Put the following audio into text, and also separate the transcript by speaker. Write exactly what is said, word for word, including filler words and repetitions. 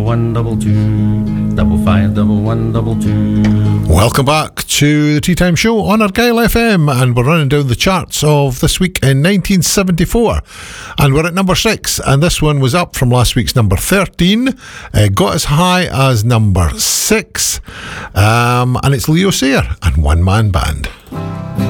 Speaker 1: one, double two, double five, double one, double two.
Speaker 2: Welcome back to the Tea Time Show on Argyle F M, and we're running down the charts of this week in nineteen seventy-four, and we're at number six, and this one was up from last week's number thirteen, uh, got as high as number six, um, and it's Leo Sayer and One Man Band.